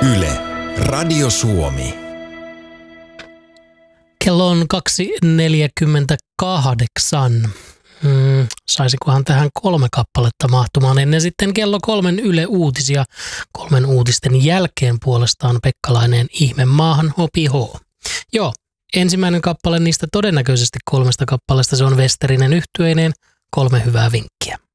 Yle, Radio Suomi. Kello on 2:48. Saisikohan tähän 3 kappaletta mahtumaan ennen sitten kello 3 Yle Uutisia. 3 uutisten jälkeen puolestaan Pekkalainen Ihme maahan hopi hoo. Joo, ensimmäinen kappale niistä todennäköisesti 3 kappaleesta, se on Westerinen yhtyeineen 3 hyvää vinkkiä.